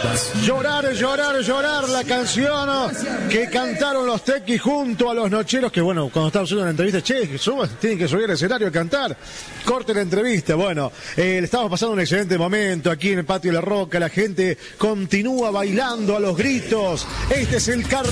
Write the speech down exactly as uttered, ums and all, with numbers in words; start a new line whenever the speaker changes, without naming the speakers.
Llorar, llorar, llorar, la canción que cantaron los Tequis junto a los Nocheros, que bueno, cuando estaban haciendo una entrevista, che, suban, tienen que subir al escenario a cantar, corten la entrevista. Bueno, eh, estamos pasando un excelente momento aquí en el Patio de la Roca, la gente continúa bailando a los gritos. Este es el carnaval.